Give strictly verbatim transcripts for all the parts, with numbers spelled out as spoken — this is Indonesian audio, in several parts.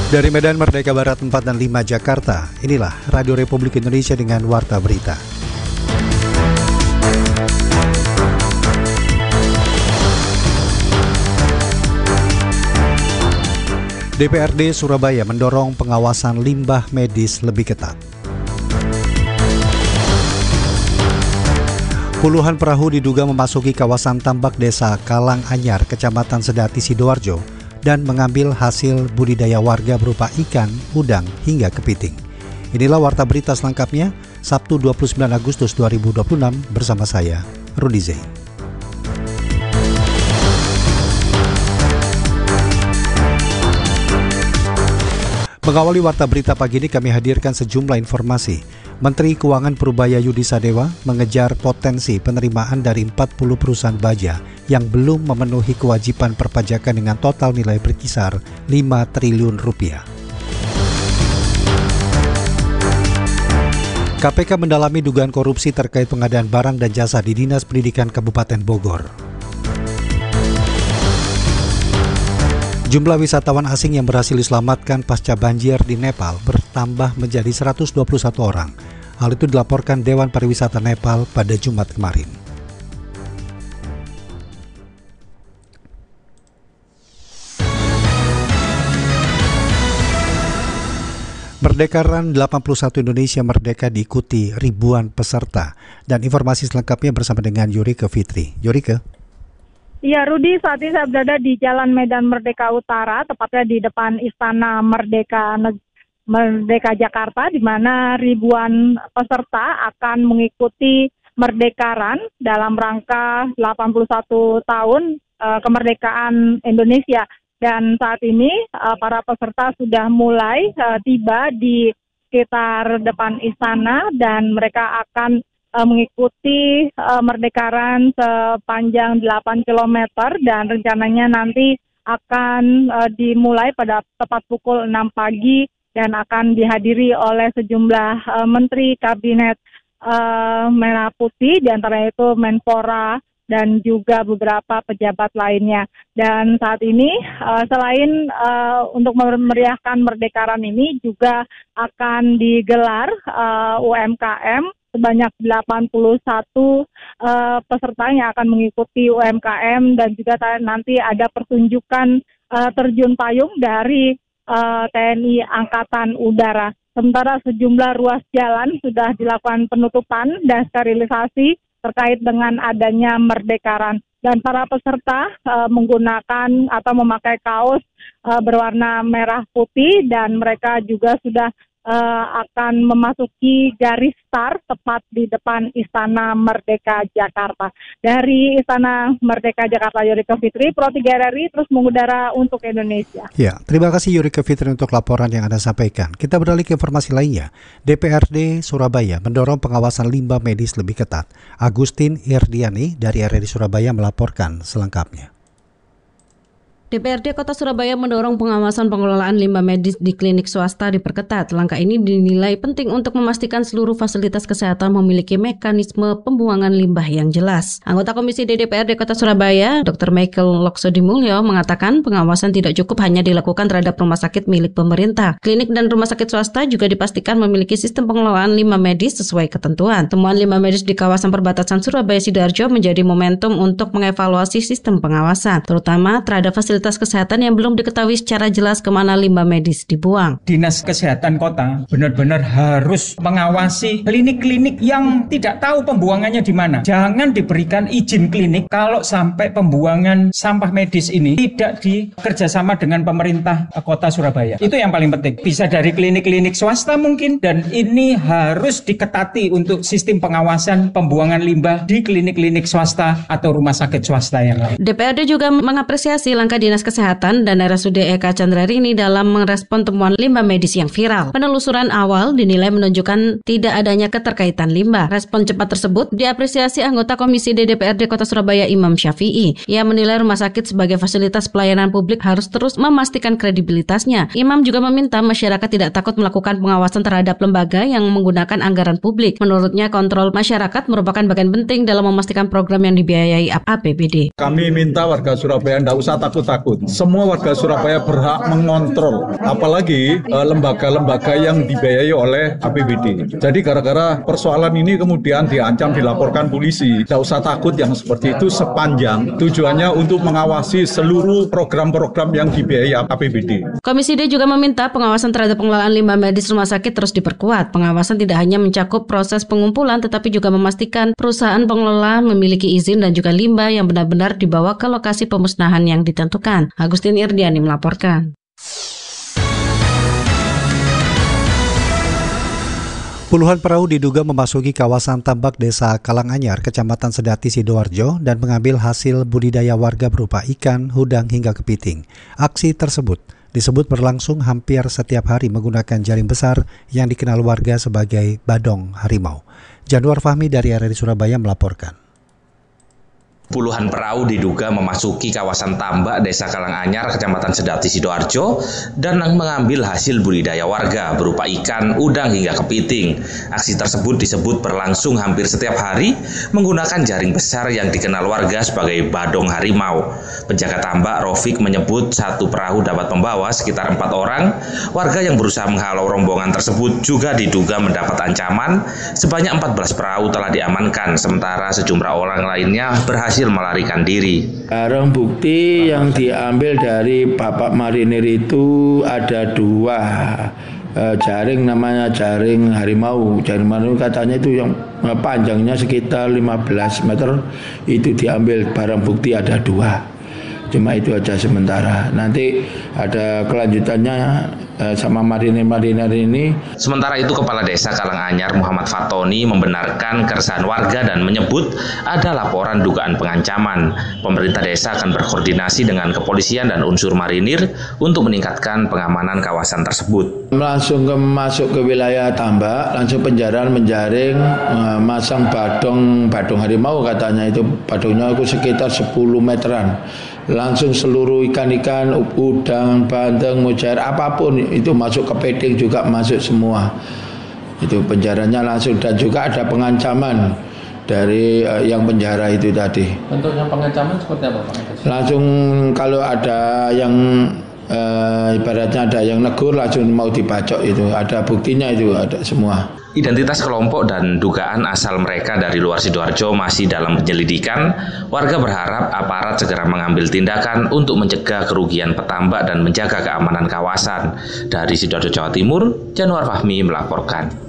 Dari Medan Merdeka Barat empat dan lima Jakarta, inilah Radio Republik Indonesia dengan Warta Berita. D P R D Surabaya mendorong pengawasan limbah medis lebih ketat. Puluhan perahu diduga memasuki kawasan tambak desa Kalang Anyar, Kecamatan Sedati, Sidoarjo, dan mengambil hasil budidaya warga berupa ikan, udang, hingga kepiting. Inilah Warta Berita selengkapnya, Sabtu dua puluh sembilan Agustus dua ribu dua puluh enam, bersama saya, Rudi Zain. Mengawali Warta Berita pagi ini kami hadirkan sejumlah informasi. Menteri Keuangan Purubaya Yudi Sadewa mengejar potensi penerimaan dari empat puluh perusahaan baja yang belum memenuhi kewajiban perpajakan dengan total nilai berkisar lima triliun rupiah. K P K mendalami dugaan korupsi terkait pengadaan barang dan jasa di Dinas Pendidikan Kabupaten Bogor. Jumlah wisatawan asing yang berhasil diselamatkan pasca banjir di Nepal bertambah menjadi seratus dua puluh satu orang. Hal itu dilaporkan Dewan Pariwisata Nepal pada Jumat kemarin. Merdeka Run delapan puluh satu Indonesia Merdeka diikuti ribuan peserta. Dan informasi selengkapnya bersama dengan Yurika Fitri. Yurika. Ya, Rudi, saat ini saya berada di Jalan Medan Merdeka Utara, tepatnya di depan Istana Merdeka Merdeka Jakarta, di mana ribuan peserta akan mengikuti Merdeka Run dalam rangka delapan puluh satu tahun uh, kemerdekaan Indonesia. Dan saat ini uh, para peserta sudah mulai uh, tiba di sekitar depan istana dan mereka akan Uh, mengikuti uh, Merdeka Run sepanjang delapan kilometer dan rencananya nanti akan uh, dimulai pada tepat pukul enam pagi dan akan dihadiri oleh sejumlah uh, menteri kabinet uh, Merah Putih, diantaranya itu Menpora dan juga beberapa pejabat lainnya. Dan saat ini uh, selain uh, untuk memeriahkan Merdeka Run ini juga akan digelar uh, U M K M sebanyak delapan puluh satu uh, peserta yang akan mengikuti U M K M dan juga nanti ada pertunjukan uh, terjun payung dari uh, T N I Angkatan Udara. Sementara sejumlah ruas jalan sudah dilakukan penutupan dan sterilisasi terkait dengan adanya Merdeka Run. Dan para peserta uh, menggunakan atau memakai kaos uh, berwarna merah putih dan mereka juga sudah Uh, akan memasuki garis start tepat di depan Istana Merdeka Jakarta. Dari Istana Merdeka Jakarta, Yurika Fitri, Pro tiga R R I terus mengudara untuk Indonesia. Ya, terima kasih Yurika Fitri untuk laporan yang Anda sampaikan. Kita beralih ke informasi lainnya. D P R D Surabaya mendorong pengawasan limbah medis lebih ketat. Agustin Irdiani dari R R I Surabaya melaporkan selengkapnya. D P R D Kota Surabaya mendorong pengawasan pengelolaan limbah medis di klinik swasta diperketat. Langkah ini dinilai penting untuk memastikan seluruh fasilitas kesehatan memiliki mekanisme pembuangan limbah yang jelas. Anggota Komisi D D P R D Kota Surabaya, Doktor Michael Loksodimulyo, mengatakan pengawasan tidak cukup hanya dilakukan terhadap rumah sakit milik pemerintah. Klinik dan rumah sakit swasta juga dipastikan memiliki sistem pengelolaan limbah medis sesuai ketentuan. Temuan limbah medis di kawasan perbatasan Surabaya Sidoarjo menjadi momentum untuk mengevaluasi sistem pengawasan, terutama terhadap fasilitas fasilitas kesehatan yang belum diketahui secara jelas kemana limbah medis dibuang. Dinas Kesehatan Kota benar-benar harus mengawasi klinik-klinik yang tidak tahu pembuangannya di mana. Jangan diberikan izin klinik kalau sampai pembuangan sampah medis ini tidak dikerjasama dengan pemerintah Kota Surabaya. Itu yang paling penting. Bisa dari klinik-klinik swasta mungkin, dan ini harus diketati untuk sistem pengawasan pembuangan limbah di klinik-klinik swasta atau rumah sakit swasta yang lain. D P R D juga mengapresiasi langkah Dinas Kesehatan dan R S U D Eka Chandra ini dalam merespon temuan limbah medis yang viral. Penelusuran awal dinilai menunjukkan tidak adanya keterkaitan limbah. Respon cepat tersebut diapresiasi anggota Komisi D D P R D Kota Surabaya Imam Syafi'i. Ia menilai rumah sakit sebagai fasilitas pelayanan publik harus terus memastikan kredibilitasnya. Imam juga meminta masyarakat tidak takut melakukan pengawasan terhadap lembaga yang menggunakan anggaran publik. Menurutnya, kontrol masyarakat merupakan bagian penting dalam memastikan program yang dibiayai A P B D. Kami minta warga Surabaya tidak usah takut-takut takut. Semua warga Surabaya berhak mengontrol, apalagi eh, lembaga-lembaga yang dibiayai oleh A P B D. Jadi gara-gara persoalan ini kemudian diancam dilaporkan polisi. Tidak usah takut yang seperti itu sepanjang tujuannya untuk mengawasi seluruh program-program yang dibiayai A P B D. Komisi D juga meminta pengawasan terhadap pengelolaan limbah medis rumah sakit terus diperkuat. Pengawasan tidak hanya mencakup proses pengumpulan tetapi juga memastikan perusahaan pengelola memiliki izin dan juga limbah yang benar-benar dibawa ke lokasi pemusnahan yang ditentukan. Agustin Irdiani melaporkan. Puluhan perahu diduga memasuki kawasan tambak Desa Kalanganyar, Kecamatan Sedati, Sidoarjo dan mengambil hasil budidaya warga berupa ikan, udang hingga kepiting. Aksi tersebut disebut berlangsung hampir setiap hari menggunakan jaring besar yang dikenal warga sebagai badong harimau. Januar Fahmi dari R R I Surabaya melaporkan. Puluhan perahu diduga memasuki kawasan tambak Desa Kalanganyar, Kecamatan Sedati, Sidoarjo dan mengambil hasil budidaya warga berupa ikan, udang hingga kepiting. Aksi tersebut disebut berlangsung hampir setiap hari menggunakan jaring besar yang dikenal warga sebagai badong harimau. Penjaga tambak Rofik menyebut satu perahu dapat membawa sekitar empat orang. Warga yang berusaha menghalau rombongan tersebut juga diduga mendapat ancaman. Sebanyak empat belas perahu telah diamankan, sementara sejumlah orang lainnya berhasil melarikan diri. Barang bukti yang diambil dari Bapak Marinir itu ada dua e, jaring, namanya jaring harimau. Jaring harimau katanya itu yang panjangnya sekitar lima belas meter, itu diambil. Barang bukti ada dua. Cuma itu aja sementara. Nanti ada kelanjutannya eh, sama marinir-marinir ini. Sementara itu Kepala Desa Kalanganyar Muhammad Fatoni membenarkan keresahan warga dan menyebut ada laporan dugaan pengancaman. Pemerintah desa akan berkoordinasi dengan kepolisian dan unsur marinir untuk meningkatkan pengamanan kawasan tersebut. Langsung ke, masuk ke wilayah tambak, langsung penjaraan menjaring, eh, masang badong badong harimau katanya itu, badongnya itu sekitar sepuluh meteran. Langsung seluruh ikan-ikan, udang, bandeng, mujair, apapun itu masuk, kepiting juga masuk semua. Itu penjaranya langsung, dan juga ada pengancaman dari uh, yang penjara itu tadi. Bentuknya pengancaman seperti apa Pak? Langsung kalau ada yang uh, ibaratnya ada yang negur langsung mau dibacok itu, ada buktinya itu, ada semua. Identitas kelompok dan dugaan asal mereka dari luar Sidoarjo masih dalam penyelidikan. Warga berharap aparat segera mengambil tindakan untuk mencegah kerugian petambak dan menjaga keamanan kawasan. Dari Sidoarjo, Jawa Timur, Januar Fahmi melaporkan.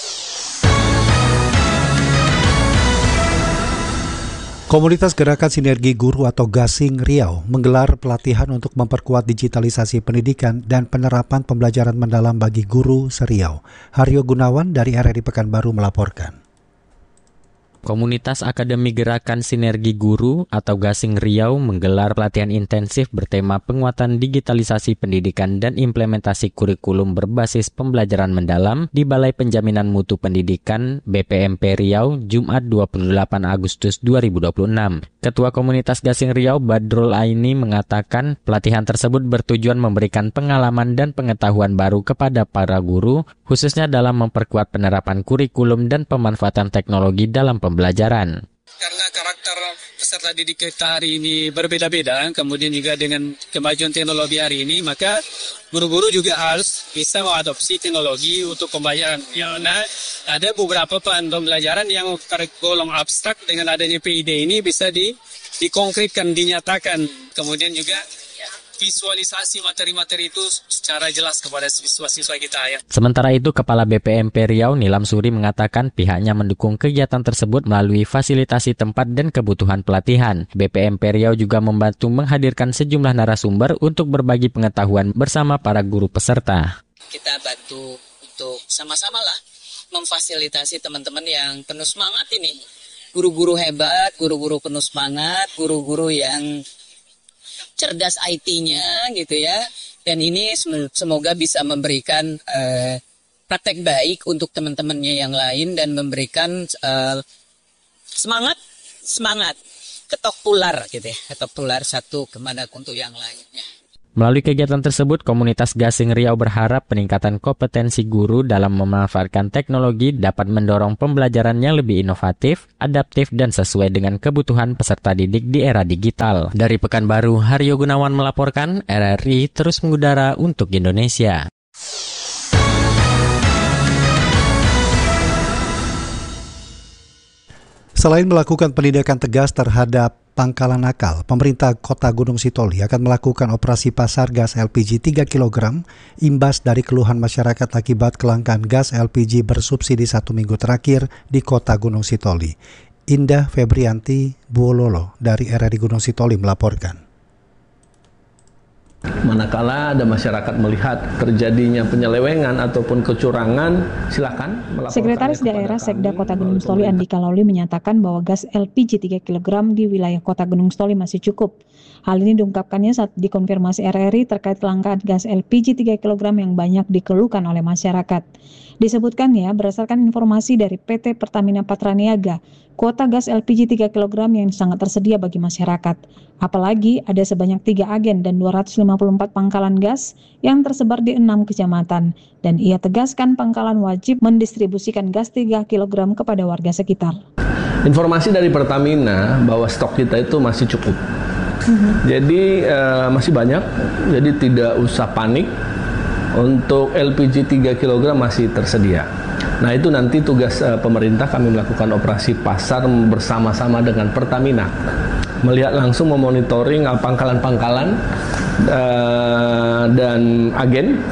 Komunitas Gerakan Sinergi Guru atau Gasing Riau menggelar pelatihan untuk memperkuat digitalisasi pendidikan dan penerapan pembelajaran mendalam bagi guru se-Riau. Haryo Gunawan dari R R I Pekanbaru melaporkan. Komunitas Akademi Gerakan Sinergi Guru atau Gasing Riau menggelar pelatihan intensif bertema penguatan digitalisasi pendidikan dan implementasi kurikulum berbasis pembelajaran mendalam di Balai Penjaminan Mutu Pendidikan B P M P Riau Jumat dua puluh delapan Agustus dua ribu dua puluh enam. Ketua Komunitas Gasing Riau Badrul Aini mengatakan pelatihan tersebut bertujuan memberikan pengalaman dan pengetahuan baru kepada para guru, khususnya dalam memperkuat penerapan kurikulum dan pemanfaatan teknologi dalam pembelajaran. Karena karakter peserta didik kita hari ini berbeda-beda, kemudian juga dengan kemajuan teknologi hari ini, maka guru-guru juga harus bisa mengadopsi teknologi untuk pembelajaran. Nah, ada beberapa pembelajaran yang tergolong abstrak, dengan adanya P I D ini bisa di, dikonkretkan, dinyatakan. Kemudian juga visualisasi materi-materi itu secara jelas kepada siswa-siswa kita ya. Sementara itu, Kepala B P M P Riau Nilam Suri mengatakan pihaknya mendukung kegiatan tersebut melalui fasilitasi tempat dan kebutuhan pelatihan. B P M P Riau juga membantu menghadirkan sejumlah narasumber untuk berbagi pengetahuan bersama para guru peserta. Kita bantu untuk sama-sama lah memfasilitasi teman-teman yang penuh semangat ini. Guru-guru hebat, guru-guru penuh semangat, guru-guru yang cerdas I T-nya gitu ya, dan ini semoga bisa memberikan uh, praktek baik untuk teman-temannya yang lain dan memberikan uh, semangat semangat ketok tular gitu ya, ketok tular satu kemana untuk yang lainnya. Melalui kegiatan tersebut, komunitas Gasing Riau berharap peningkatan kompetensi guru dalam memanfaatkan teknologi dapat mendorong pembelajaran yang lebih inovatif, adaptif, dan sesuai dengan kebutuhan peserta didik di era digital. Dari Pekanbaru, Haryo Gunawan melaporkan, R R I terus mengudara untuk Indonesia. Selain melakukan penindakan tegas terhadap pangkalan nakal, pemerintah Kota Gunung Sitoli akan melakukan operasi pasar gas L P G tiga kilogram imbas dari keluhan masyarakat akibat kelangkaan gas L P G bersubsidi satu minggu terakhir di Kota Gunung Sitoli. Indah Febrianti Buololo dari R R I Gunung Sitoli melaporkan. Manakala ada masyarakat melihat terjadinya penyelewengan ataupun kecurangan, silakan melaporkan. Sekretaris Daerah Sekda Kota Gunung Sitoli Andika Lauli menyatakan bahwa gas L P G tiga kilogram di wilayah Kota Gunung Sitoli masih cukup. Hal ini diungkapkannya saat dikonfirmasi R R I terkait kelangkaan gas L P G tiga kilogram yang banyak dikeluhkan oleh masyarakat. Disebutkannya berdasarkan informasi dari P T Pertamina Patraniaga, kuota gas L P G tiga kilogram yang sangat tersedia bagi masyarakat. Apalagi ada sebanyak tiga agen dan dua ratus lima puluh empat pangkalan gas yang tersebar di enam kecamatan. Dan ia tegaskan pangkalan wajib mendistribusikan gas tiga kilogram kepada warga sekitar. Informasi dari Pertamina bahwa stok kita itu masih cukup. Mm-hmm. Jadi uh, masih banyak, jadi tidak usah panik. Untuk L P G tiga kilogram masih tersedia. Nah itu nanti tugas uh, pemerintah, kami melakukan operasi pasar bersama-sama dengan Pertamina. Melihat langsung memonitoring uh, pangkalan-pangkalan uh, dan agen.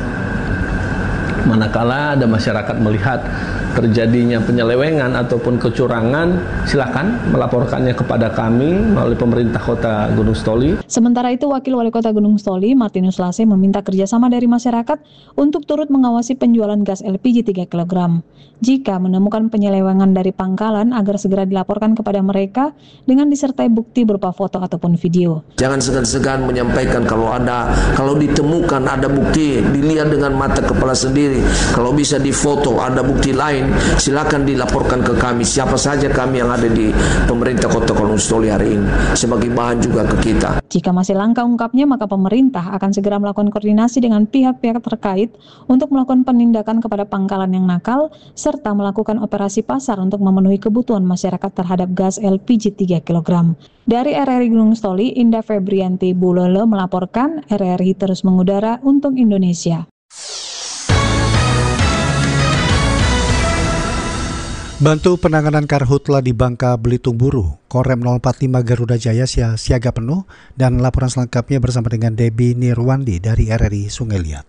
Manakala ada masyarakat melihat terjadinya penyelewengan ataupun kecurangan, silakan melaporkannya kepada kami melalui pemerintah Kota Gunung Sitoli. Sementara itu, Wakil Wali Kota Gunung Sitoli, Martinus Lase, meminta kerjasama dari masyarakat untuk turut mengawasi penjualan gas L P G tiga kilogram. Jika menemukan penyelewengan dari pangkalan, agar segera dilaporkan kepada mereka dengan disertai bukti berupa foto ataupun video. Jangan segan-segan menyampaikan kalau ada, kalau ditemukan ada bukti, dilihat dengan mata kepala sendiri, kalau bisa difoto, ada bukti lain, silakan dilaporkan ke kami, siapa saja kami yang ada di pemerintah Kota Gunung Sitoli hari ini, sebagai bahan juga ke kita. Jika masih langka ungkapnya, maka pemerintah akan segera melakukan koordinasi dengan pihak-pihak terkait untuk melakukan penindakan kepada pangkalan yang nakal, serta melakukan operasi pasar untuk memenuhi kebutuhan masyarakat terhadap gas L P G tiga kilogram. Dari R R I Gunung Sitoli, Indah Febrianti Bulolo melaporkan, R R I terus mengudara untuk Indonesia. Bantu penanganan karhutla di Bangka Belitung Buru, Korem nol empat lima Garuda Jaya siaga penuh, dan laporan selengkapnya bersama dengan Debbie Nirwandi dari R R I Sungai Liat.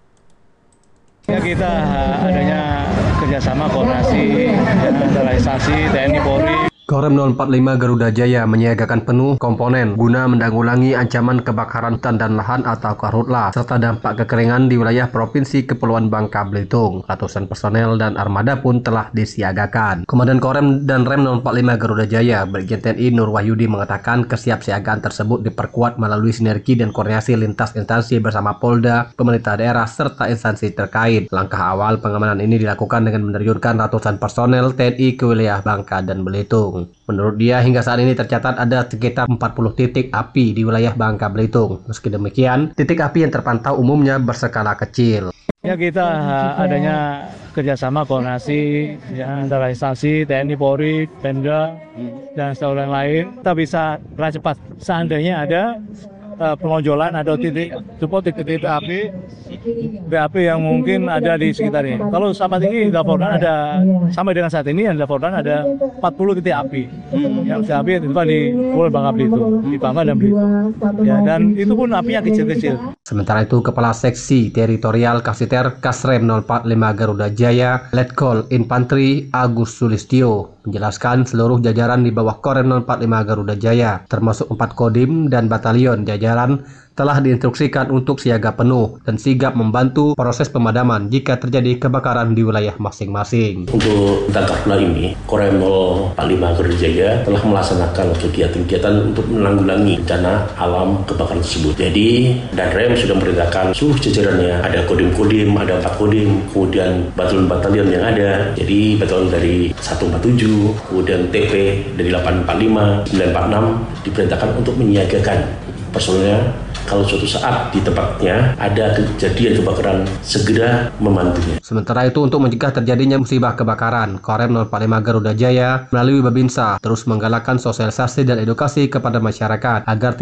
Ya, kita adanya kerjasama koordinasi antara instansi T N I Polri. Korem nol empat lima Garuda Jaya menyiagakan penuh komponen guna menanggulangi ancaman kebakaran hutan dan lahan atau karhutla serta dampak kekeringan di wilayah Provinsi Kepulauan Bangka Belitung. Ratusan personel dan armada pun telah disiagakan. Komandan Korem dan Rem nol empat lima Garuda Jaya, Brigjen T N I Nur Wahyudi mengatakan kesiapsiagaan tersebut diperkuat melalui sinergi dan koordinasi lintas instansi bersama Polda, pemerintah daerah, serta instansi terkait. Langkah awal pengamanan ini dilakukan dengan menerjunkan ratusan personel T N I ke wilayah Bangka dan Belitung. Menurut dia, hingga saat ini tercatat ada sekitar empat puluh titik api di wilayah Bangka Belitung. Meski demikian, titik api yang terpantau umumnya berskala kecil. Ya, kita adanya kerjasama koordinasi ya, antara instansi T N I Polri, Pemda, dan seluruh yang lain. Kita bisa gerak cepat seandainya ada uh, penonjolan atau titik support titik api, titik api yang mungkin ada di sekitar ini. Kalau saat ini dilaporkan ada, sampai dengan saat ini yang dilaporkan ada empat puluh titik api. Hmm. Yang titik api itu di Pulau Bangka Belitung, di Bangka dan Belitung. Ya, dan itu pun apinya kecil-kecil. Sementara itu, Kepala Seksi Teritorial Kasiter Kasrem nol empat lima Garuda Jaya, Letkol Infantri Agus Sulistyo, menjelaskan seluruh jajaran di bawah Korem nol empat lima Garuda Jaya, termasuk empat kodim dan batalion jajaran, telah diinstruksikan untuk siaga penuh dan sigap membantu proses pemadaman jika terjadi kebakaran di wilayah masing-masing. Untuk karhutla ini, Korem nol empat lima Garuda Jaya telah melaksanakan kegiatan-kegiatan untuk menanggulangi bencana alam kebakaran tersebut. Jadi, dan Rem sudah memerintahkan seluruh jajarannya, ada kodim-kodim, ada empat kodim, kemudian batalion-batalion yang ada. Jadi, batalion dari seratus empat puluh tujuh, kemudian T P dari delapan empat lima, sembilan empat enam diperintahkan untuk menyiagakan personelnya kalau suatu saat di tempatnya ada kejadian kebakaran, segera membantunya. Sementara itu, untuk mencegah terjadinya musibah kebakaran, Korem nol empat lima Garuda Jaya melalui Babinsa terus menggalakkan sosialisasi dan edukasi kepada masyarakat agar